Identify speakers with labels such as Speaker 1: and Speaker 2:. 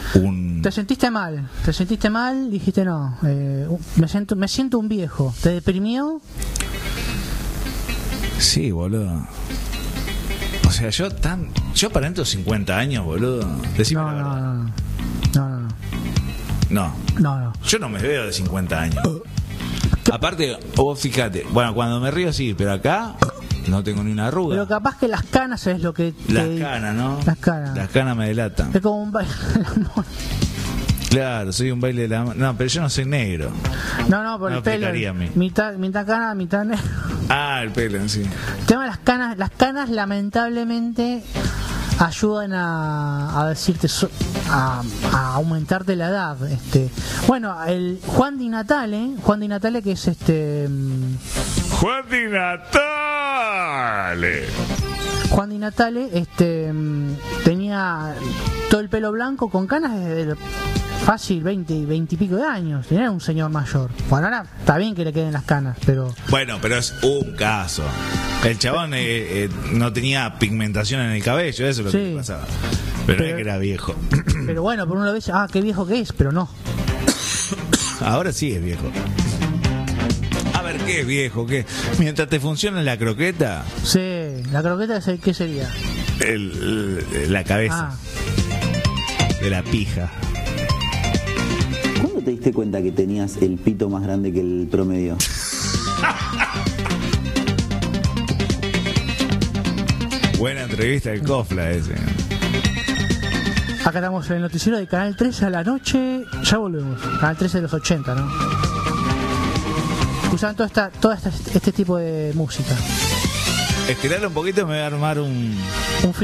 Speaker 1: Te sentiste mal, dijiste no, me siento un viejo. ¿Te deprimió?
Speaker 2: Sí, boludo. O sea, yo aparento 50 años, boludo. Decime la verdad. No. Yo no me veo de 50 años. Aparte, vos fíjate, bueno, cuando me río sí, pero acá no tengo ni una arruga.
Speaker 1: Pero capaz que las canas es lo que...
Speaker 2: Las canas, ¿no?
Speaker 1: Las canas
Speaker 2: me delatan.
Speaker 1: Es como un baile de la mona.
Speaker 2: Claro, soy un baile de la... No, pero yo no soy negro.
Speaker 1: No, por el pelo. Mitad cana, mitad negro.
Speaker 2: Ah, el pelo, sí.
Speaker 1: El tema de las canas lamentablemente ayudan a decirte... A aumentarte la edad. Bueno, el Juan Di Natale que es
Speaker 2: Juan Di Natale
Speaker 1: tenía todo el pelo blanco con canas desde fácil 20 y pico de años. Era un señor mayor. Bueno, ahora está bien que le queden las canas, pero...
Speaker 2: Bueno, pero es un caso. El chabón no tenía pigmentación en el cabello, eso es lo que le pasaba. Pero no es que era viejo.
Speaker 1: Pero bueno, por uno lo ve, qué viejo que es, pero no.
Speaker 2: Ahora sí es viejo. A ver, ¿qué es viejo? ¿Qué? Mientras te funciona la croqueta.
Speaker 1: Sí, la croqueta, ¿qué sería?
Speaker 2: La cabeza. De la pija.
Speaker 3: ¿Cuándo te diste cuenta que tenías el pito más grande que el promedio?
Speaker 2: Buena entrevista del Cofla ese.
Speaker 1: Acá estamos en el noticiero de Canal 13 a la noche. Ya volvemos. Canal 13 de los 80, ¿no? Usaban todo este tipo de música.
Speaker 2: Estirarlo un poquito, me voy a armar un